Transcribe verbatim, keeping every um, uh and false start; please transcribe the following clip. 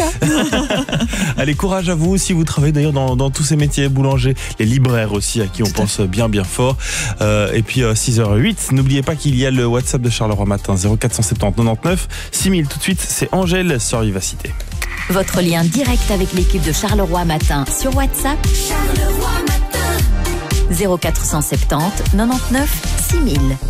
Allez, courage à vous si vous travaillez d'ailleurs dans, dans tous ces métiers, boulanger, les libraires aussi, à qui on pense bien bien fort. Euh, et puis euh, six heures huit, n'oubliez pas qu'il y a le WhatsApp de Charleroi Matin, zéro quatre cent soixante-dix quatre-vingt-dix-neuf six mille. Tout de suite, c'est Angèle sur Vivacité. Votre lien direct avec l'équipe de Charleroi Matin sur WhatsApp. Charleroi Matin. zéro quatre cent soixante-dix quatre-vingt-dix-neuf six mille.